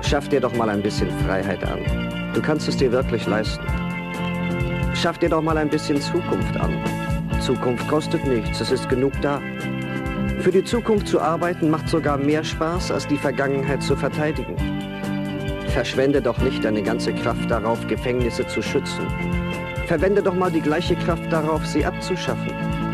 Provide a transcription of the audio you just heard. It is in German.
Schaff dir doch mal ein bisschen Freiheit an. Du kannst es dir wirklich leisten. Schaff dir doch mal ein bisschen Zukunft an. Zukunft kostet nichts, es ist genug da. Für die Zukunft zu arbeiten macht sogar mehr Spaß, als die Vergangenheit zu verteidigen. Verschwende doch nicht deine ganze Kraft darauf, Gefängnisse zu schützen. Verwende doch mal die gleiche Kraft darauf, sie abzuschaffen.